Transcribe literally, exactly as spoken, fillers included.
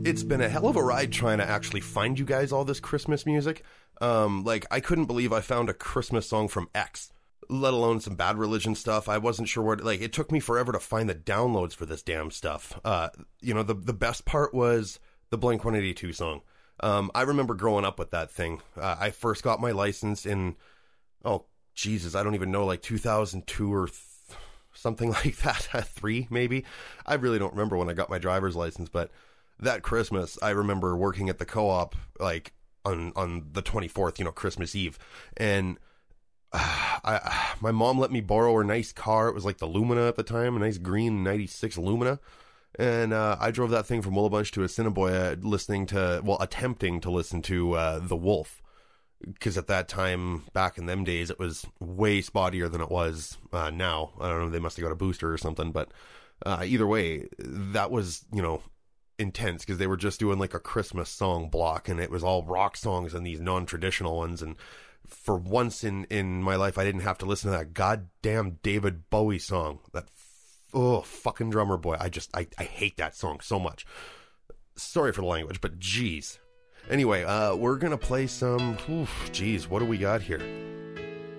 It's been a hell of a ride trying to actually find you guys all this Christmas music. Um, like, I couldn't believe I found a Christmas song from X, let alone some Bad Religion stuff. I wasn't sure what, like, it took me forever to find the downloads for this damn stuff. Uh, you know, the, the best part was the Blink one eighty-two song. Um, I remember growing up with that thing. Uh, I first got my license in, oh, Jesus, I don't even know, like two thousand two or th- something like that, three maybe. I really don't remember when I got my driver's license, but that Christmas, I remember working at the co-op, like, on, on the twenty-fourth, you know, Christmas Eve, and uh, I, my mom let me borrow her nice car. It was like the Lumina at the time, a nice green ninety-six Lumina, and uh, I drove that thing from Willowbunch to Assiniboia listening to, well, attempting to listen to uh, The Wolf, because at that time, back in them days, it was way spottier than it was uh, now. I don't know, they must have got a booster or something, but uh, either way, that was, you know, intense, because they were just doing like a Christmas song block, and it was all rock songs and these non-traditional ones, and for once in, in my life, I didn't have to listen to that goddamn David Bowie song. That, oh, fucking Drummer Boy. I just, I, I hate that song so much. Sorry for the language, but geez. Anyway, uh, we're gonna play some, oof, geez, what do we got here?